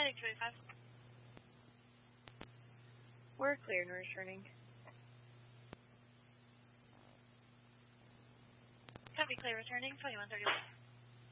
Heading 25. We're clear and returning. Copy, clear returning, 2131.